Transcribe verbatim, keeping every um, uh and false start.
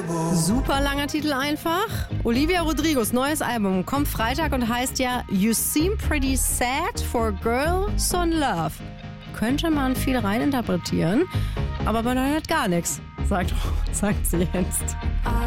Super langer Titel einfach. Olivia Rodrigos neues Album kommt Freitag und heißt ja You Seem Pretty Sad for a Girl So in Love. Könnte man viel reininterpretieren, aber man hört gar nichts, sagt, sagt sie jetzt.